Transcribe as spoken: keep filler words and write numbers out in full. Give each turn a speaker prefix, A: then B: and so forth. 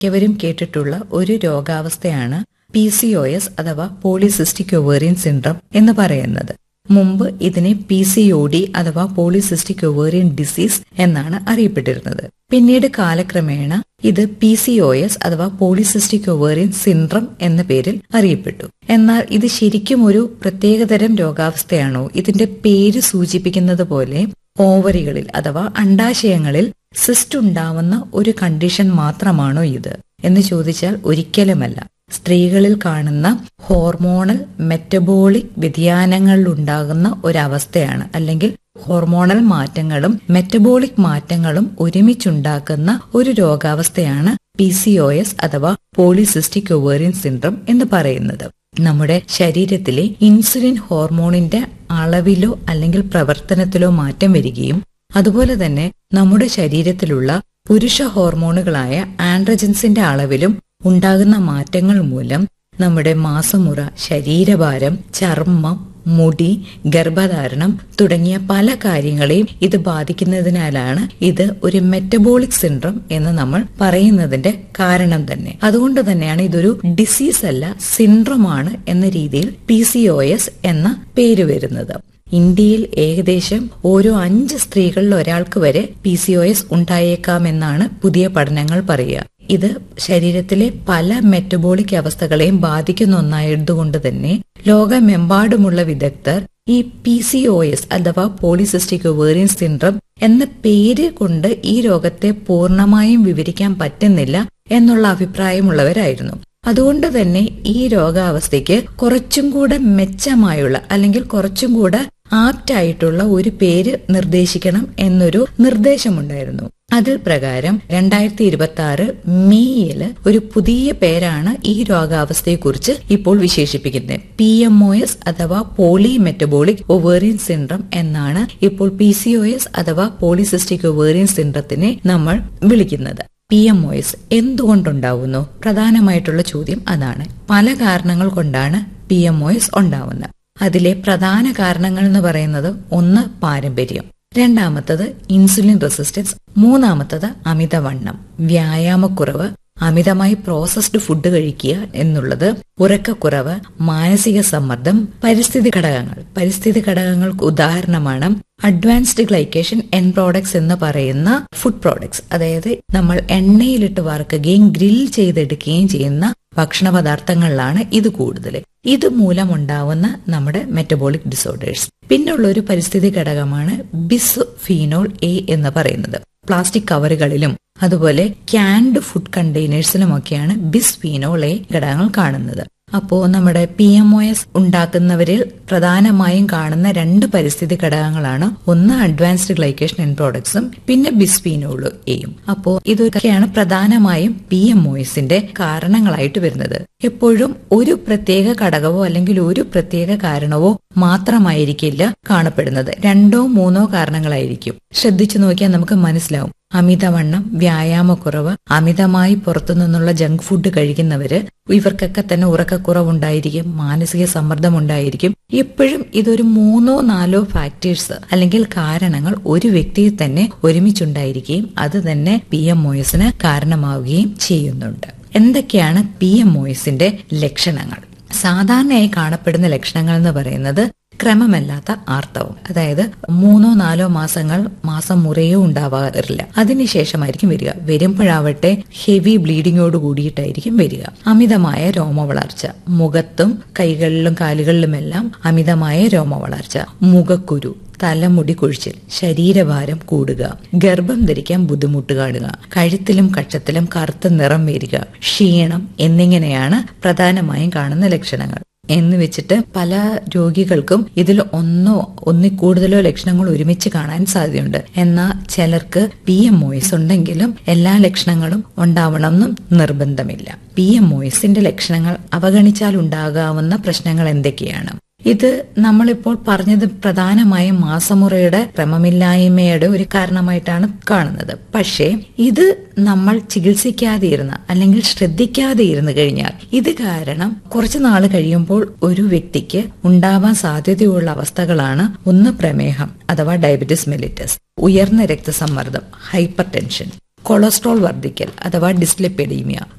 A: മിക്കവരും കേട്ടിട്ടുള്ള ഒരു രോഗാവസ്ഥയാണ് പി സി ഒ എസ് അഥവാ പോളിസിസ്റ്റിക് ഒവേറിയൻ സിൻഡ്രം എന്ന് പറയുന്നത്. മുമ്പ് ഇതിനെ പി സി ഒ ഡി അഥവാ പോളിസിസ്റ്റിക് ഒവേറിയൻ ഡിസീസ് എന്നാണ് അറിയപ്പെട്ടിരുന്നത്. പിന്നീട് കാലക്രമേണ ഇത് പി സി ഒ എസ് അഥവാ പോളിസിസ്റ്റിക് ഒവേറിയൻ സിൻഡ്രം എന്ന പേരിൽ അറിയപ്പെട്ടു. എന്നാൽ ഇത് ശരിക്കും ഒരു പ്രത്യേകതരം രോഗാവസ്ഥയാണോ? ഇതിന്റെ പേര് സൂചിപ്പിക്കുന്നത് പോലെ ഓവറികളിൽ അഥവാ അണ്ഡാശയങ്ങളിൽ സിസ്റ്റ് ഉണ്ടാവുന്ന ഒരു കണ്ടീഷൻ മാത്രമാണോ ഇത് എന്ന് ചോദിച്ചാൽ ഒരിക്കലുമല്ല. സ്ത്രീകളിൽ കാണുന്ന ഹോർമോണൽ മെറ്റബോളിക് വ്യതിയാനങ്ങളിലുണ്ടാകുന്ന ഒരവസ്ഥയാണ്, അല്ലെങ്കിൽ ഹോർമോണൽ മാറ്റങ്ങളും മെറ്റബോളിക് മാറ്റങ്ങളും ഒരുമിച്ചുണ്ടാക്കുന്ന ഒരു രോഗാവസ്ഥയാണ് പി സി ഒ എസ് അഥവാ പോളിസിസ്റ്റിക് ഒവേറിയൻ സിൻഡ്രം എന്ന് പറയുന്നത്. നമ്മുടെ ശരീരത്തിലെ ഇൻസുലിൻ ഹോർമോണിന്റെ അളവിലോ അല്ലെങ്കിൽ പ്രവർത്തനത്തിലോ മാറ്റം വരികയും അതുപോലെ തന്നെ നമ്മുടെ ശരീരത്തിലുള്ള പുരുഷ ഹോർമോണുകളായ ആൻഡ്രജൻസിന്റെ അളവിലും ഉണ്ടാകുന്ന മാറ്റങ്ങൾ മൂലം നമ്മുടെ മാസമുറ, ശരീരഭാരം, ചർമ്മം, മുടി, ഗർഭധാരണം തുടങ്ങിയ പല കാര്യങ്ങളെയും ഇത് ബാധിക്കുന്നതിനാലാണ് ഇത് ഒരു മെറ്റബോളിക് സിൻഡ്രം എന്ന് നമ്മൾ പറയുന്നതിന്റെ കാരണം തന്നെ. അതുകൊണ്ട് തന്നെയാണ് ഇതൊരു ഡിസീസ് അല്ല, സിൻഡ്രോമാണ് എന്ന രീതിയിൽ പി സി ഒ എസ് എന്ന പേര് വരുന്നത്. ഇന്ത്യയിൽ ഏകദേശം ഓരോ അഞ്ച് സ്ത്രീകളിൽ ഒരാൾക്ക് വരെ പി സി ഒ എസ് ഉണ്ടായേക്കാമെന്നാണ് പുതിയ പഠനങ്ങൾ പറയുക. ഇത് ശരീരത്തിലെ പല മെറ്റബോളിക് അവസ്ഥകളെയും ബാധിക്കുന്ന ഒന്നായതുകൊണ്ട് തന്നെ ലോകമെമ്പാടുമുള്ള വിദഗ്ധർ ഈ പി സി ഒ എസ് അഥവാ പോളിസിസ്റ്റിക് ഒവേറിയൻ സിൻഡ്രം എന്ന പേര് കൊണ്ട് ഈ രോഗത്തെ പൂർണ്ണമായും വിവരിക്കാൻ പറ്റുന്നില്ല എന്നുള്ള അഭിപ്രായമുള്ളവരായിരുന്നു. അതുകൊണ്ട് തന്നെ ഈ രോഗാവസ്ഥയ്ക്ക് കുറച്ചും കൂടെ മെച്ചമായുള്ള അല്ലെങ്കിൽ കുറച്ചും കൂടെ ആപ്റ്റ് ആയിട്ടുള്ള ഒരു പേര് നിർദ്ദേശിക്കണം എന്നൊരു നിർദ്ദേശമുണ്ടായിരുന്നു. അതിൽ പ്രകാരം രണ്ടായിരത്തി ഇരുപത്തി ആറ് മെയ്യില് ഒരു പുതിയ പേരാണ് ഈ രോഗാവസ്ഥയെക്കുറിച്ച് ഇപ്പോൾ വിശേഷിപ്പിക്കുന്നത്. പി എം ഒ എസ് അഥവാ പോളി മെറ്റബോളിക് ഒവേറിയൻ സിൻഡ്രം എന്നാണ് ഇപ്പോൾ പി സി ഒ എസ് അഥവാ പോളിസിസ്റ്റിക് ഒവേറിയൻ സിൻഡ്രത്തിനെ നമ്മൾ വിളിക്കുന്നത്. P M O S എന്തുകൊണ്ടുണ്ടാവുന്നു? പ്രധാനമായിട്ടുള്ള ചോദ്യം അതാണ്. പല കാരണങ്ങൾ കൊണ്ടാണ് പി എം ഒ എസ് ഉണ്ടാവുന്നത്. അതിലെ പ്രധാന കാരണങ്ങൾ എന്ന് പറയുന്നത് ഒന്ന് പാരമ്പര്യം, രണ്ടാമത്തത് ഇൻസുലിൻ റെസിസ്റ്റൻസ്, മൂന്നാമത്തത് അമിതവണ്ണം, വ്യായാമക്കുറവ്, അമിതമായി പ്രോസസ്ഡ് ഫുഡ് കഴിക്കുക എന്നുള്ളത്, ഉറക്കക്കുറവ്, മാനസിക സമ്മർദ്ദം, പരിസ്ഥിതി ഘടകങ്ങൾ. പരിസ്ഥിതി ഘടകങ്ങൾക്ക് ഉദാഹരണമാണ് അഡ്വാൻസ്ഡ് ഗ്ലൈക്കേഷൻ എൻ പ്രോഡക്ട്സ് എന്ന് പറയുന്ന ഫുഡ് പ്രോഡക്ട്സ്. അതായത് നമ്മൾ എണ്ണയിലിട്ട് വറുക്കുകയും ഗ്രിൽ ചെയ്തെടുക്കുകയും ചെയ്യുന്ന ഭക്ഷണ പദാർത്ഥങ്ങളിലാണ് ഇത് കൂടുതൽ. ഇത് മൂലമുണ്ടാവുന്ന നമ്മുടെ മെറ്റബോളിക് ഡിസോർഡേഴ്സ്. പിന്നുള്ള ഒരു പരിസ്ഥിതി ഘടകമാണ് ബിസ്ഫീനോൾ എ എന്ന് പറയുന്നത്. പ്ലാസ്റ്റിക് കവറുകളിലും അതുപോലെ ക്യാൻഡ് ഫുഡ് കണ്ടെയ്നേഴ്സിലുമൊക്കെയാണ് ബിസ്ഫീനോൾ എ ഘടകങ്ങൾ കാണുന്നത്. അപ്പോ നമ്മുടെ പി എം ഒ എസ് ഉണ്ടാക്കുന്നവരിൽ പ്രധാനമായും കാണുന്ന രണ്ട് പരിസ്ഥിതി ഘടകങ്ങളാണ്, ഒന്ന് അഡ്വാൻസ്ഡ് ഗ്ലൈക്കേഷൻ എൻ പ്രോഡക്ട്സും പിന്നെ ബിസ്ഫീനോൾ എയും. അപ്പോ ഇതൊക്കെയാണ് പ്രധാനമായും പി എം ഒ എസിന്റെ കാരണങ്ങളായിട്ട് വരുന്നത്. എപ്പോഴും ഒരു പ്രത്യേക ഘടകവോ അല്ലെങ്കിൽ ഒരു പ്രത്യേക കാരണവോ മാത്രമായിരിക്കില്ല കാണപ്പെടുന്നത്, രണ്ടോ മൂന്നോ കാരണങ്ങളായിരിക്കും. ശ്രദ്ധിച്ചു നോക്കിയാൽ നമുക്ക് മനസ്സിലാവും. അമിതവണ്ണം, വ്യായാമക്കുറവ്, അമിതമായി പുറത്തുനിന്നുള്ള ജങ്ക് ഫുഡ് കഴിക്കുന്നവര്, ഇവർക്കൊക്കെ തന്നെ ഉറക്കക്കുറവുണ്ടായിരിക്കും, മാനസിക സമ്മർദ്ദം ഉണ്ടായിരിക്കും. എപ്പോഴും ഇതൊരു മൂന്നോ നാലോ ഫാക്ടേഴ്സ് അല്ലെങ്കിൽ കാരണങ്ങൾ ഒരു വ്യക്തിയിൽ തന്നെ ഒരുമിച്ചുണ്ടായിരിക്കുകയും അത് തന്നെ പി എം ഒ എസിന് കാരണമാവുകയും ചെയ്യുന്നുണ്ട്. എന്തൊക്കെയാണ് പി എം ഒ എസിന്റെ ലക്ഷണങ്ങൾ? സാധാരണയായി കാണപ്പെടുന്ന ലക്ഷണങ്ങൾ എന്ന് പറയുന്നത് ക്രമമല്ലാത്ത ആർത്തവം, അതായത് മൂന്നോ നാലോ മാസങ്ങൾ മാസം മുറയോ ഉണ്ടാവാറില്ല, അതിനുശേഷമായിരിക്കും വരിക. വരുമ്പോഴാവട്ടെ ഹെവി ബ്ലീഡിങ്ങോട് കൂടിയിട്ടായിരിക്കും വരിക. അമിതമായ രോമവളർച്ച, മുഖത്തും കൈകളിലും കാലുകളിലുമെല്ലാം അമിതമായ രോമവളർച്ച, മുഖക്കുരു, തലമുടി കൊഴിച്ചിൽ, ശരീരഭാരം കൂടുക, ഗർഭം ധരിക്കാൻ ബുദ്ധിമുട്ട് കാണുക, കഴുത്തിലും കക്ഷത്തിലും കറുത്ത നിറം വരിക, ക്ഷീണം എന്നിങ്ങനെയാണ് പ്രധാനമായും കാണുന്ന ലക്ഷണങ്ങൾ. എന്ന് വെച്ചിട്ട് പല രോഗികൾക്കും ഇതിൽ ഒന്നോ ഒന്നിൽ കൂടുതലോ ലക്ഷണങ്ങൾ ഒരുമിച്ച് കാണാൻ സാധ്യതയുണ്ട്. എന്നാൽ ചിലർക്ക് പി എം ഒ എസ് ഉണ്ടെങ്കിലും എല്ലാ ലക്ഷണങ്ങളും ഉണ്ടാവണമെന്നും നിർബന്ധമില്ല. പി എം ഒ എസിന്റെ ലക്ഷണങ്ങൾ അവഗണിച്ചാൽ ഉണ്ടാകാവുന്ന പ്രശ്നങ്ങൾ എന്തൊക്കെയാണ്? ഇത് നമ്മളിപ്പോൾ പറഞ്ഞത് പ്രധാനമായും മാസമുറയുടെ ക്രമമില്ലായ്മയുടെ ഒരു കാരണമായിട്ടാണ് കാണുന്നത്. പക്ഷേ ഇത് നമ്മൾ ചികിത്സിക്കാതെ ഇരുന്ന അല്ലെങ്കിൽ ശ്രദ്ധിക്കാതെ ഇരുന്നു കഴിഞ്ഞാൽ ഇത് കാരണം കുറച്ചു നാൾ കഴിയുമ്പോൾ ഒരു വ്യക്തിക്ക് ഉണ്ടാവാൻ സാധ്യതയുള്ള അവസ്ഥകളാണ് ഒന്ന് പ്രമേഹം അഥവാ ഡയബറ്റിസ് മെലിറ്റസ്, ഉയർന്ന രക്തസമ്മർദ്ദം, ഹൈപ്പർ ടെൻഷൻ, കൊളസ്ട്രോൾ വർദ്ധിക്കൽ അഥവാ ഡിസ്ലിപ്പിഡീമിയ,